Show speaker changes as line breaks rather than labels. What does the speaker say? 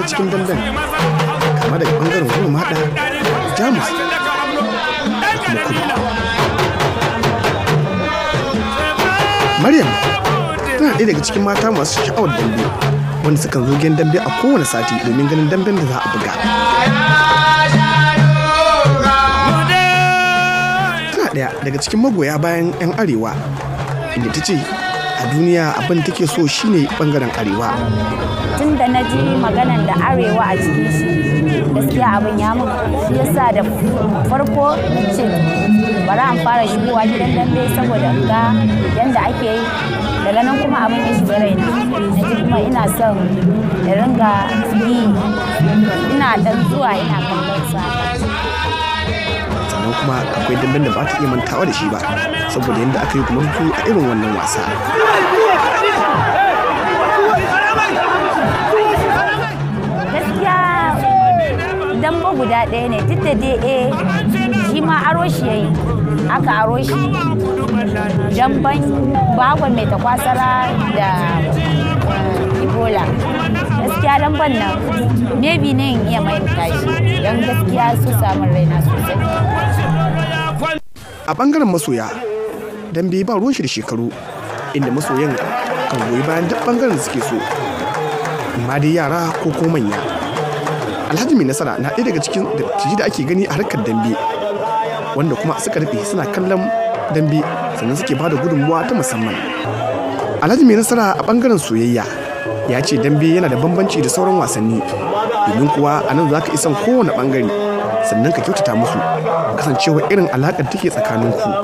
cikin damben kama daga bangaren goma maɗa, jamus da kuma kudu. Maryam tana ɗaya daga cikin mata masu sha'awar dambe wanda sukan zo gidan dambe a kowane sati domin ganin damben da za a buga. Tana ɗaya daga cikin magoya bayan 'yan arewa inda ta ce a duniya abin take so shine bangaren arewa.
Tun da na ji maganan da arewa a cikin shi gaskiya abin ya mun, shi yasa da farko na ce bari an fara shigowa gidan dambe saboda ga yanda ake yi. Daga nan kuma abin ya shiga raina, na ji kuma ina son da ringa yi, ina dan zuwa ina kallon sa.
Sannan kuma akwai damben da ba ta iya mantawa da shi ba saboda yadda aka yi gumurzu a irin wannan wasa.
Gaskiya damba guda ɗaya ne, duk da dai shi ma aro shi yayi, aka aro shi damban bagon mai takwasara da Ebola. Gaskiya damban nan maybe ne in iya mai tashi don gaskiya su samun raina sosai.
A bangaren masoya dambe ba ruwan shi da shekaru, inda masoyan kan goyi bayan duk bangaren da suke so, amma dai yara ko manya. Alhaji Mai Nasara na ɗaya daga cikin dattijai da ake gani a harkar dambe wanda kuma suka rufe suna kallon dambe sannan suke bada gudunmuwa ta musamman. Alhaji Mai Nasara a bangaren soyayya ya ce dambe yana da bambanci da sauran wasanni, domin kuwa a nan za ka isan kowane bangare sannan ka kyautata musu kasancewa irin alaƙar take tsakaninku.